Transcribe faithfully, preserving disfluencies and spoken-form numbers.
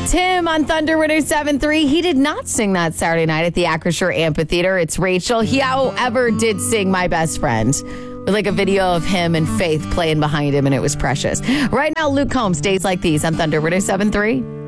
Tim on Thunder one oh seven point three. He did not sing that Saturday night at the Acrisure Amphitheater. It's Rachel. He, however, did sing My Best Friend with like a video of him and Faith playing behind him, and it was precious. Right now, Luke Combs, Days Like These on Thunder one oh seven point three.